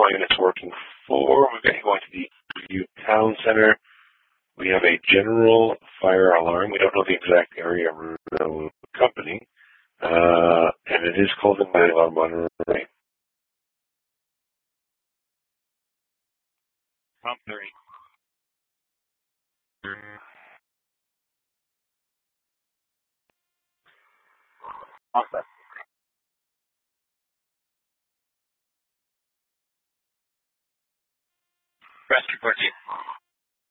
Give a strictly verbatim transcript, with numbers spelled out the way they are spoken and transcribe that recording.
all units working for. We've got you going to the View Town Center. We have a general fire alarm. We don't know the exact area of the company. Uh, and it is called the night alarm monitoring. Prompt three. Awesome. Rescue fourteen.